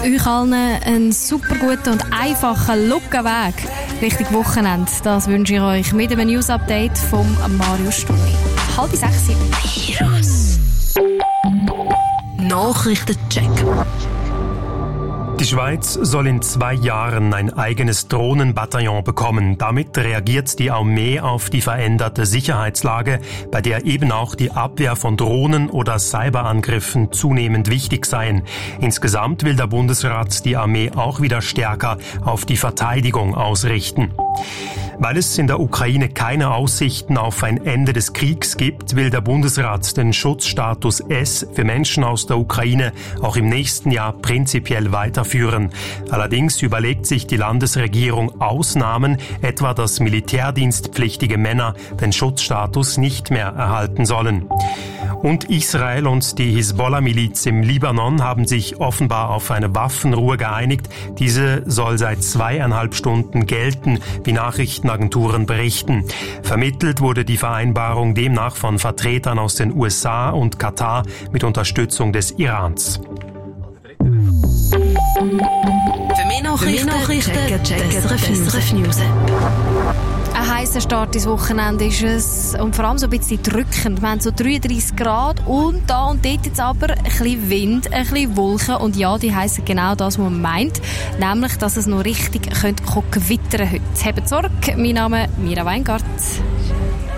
Euch allen einen super guten und einfachen Weg Richtung Wochenende. Das wünsche ich euch mit einem News-Update von Mario Sturmi. 5:30. Virus. Nachrichtencheck. Die Schweiz soll in 2 Jahren ein eigenes Drohnenbataillon bekommen. Damit reagiert die Armee auf die veränderte Sicherheitslage, bei der eben auch die Abwehr von Drohnen oder Cyberangriffen zunehmend wichtig seien. Insgesamt will der Bundesrat die Armee auch wieder stärker auf die Verteidigung ausrichten. Weil es in der Ukraine keine Aussichten auf ein Ende des Kriegs gibt, will der Bundesrat den Schutzstatus S für Menschen aus der Ukraine auch im nächsten Jahr prinzipiell weiterführen. Allerdings überlegt sich die Landesregierung Ausnahmen, etwa dass militärdienstpflichtige Männer den Schutzstatus nicht mehr erhalten sollen. Und Israel und die Hisbollah-Miliz im Libanon haben sich offenbar auf eine Waffenruhe geeinigt. Diese soll seit 2,5 Stunden gelten, wie Nachrichtenagenturen berichten. Vermittelt wurde die Vereinbarung demnach von Vertretern aus den USA und Katar mit Unterstützung des Irans. Für mehr Nachrichten checken SRF News. Ein heißer Start ins Wochenende ist es und vor allem so ein bisschen drückend. Wir haben so 33 Grad und da und dort jetzt aber ein bisschen Wind, ein bisschen Wolken und ja, die heissen genau das, was man meint, nämlich, dass es noch richtig gewittern könnte heute. Habt Sorge, mein Name ist Mira Weingart.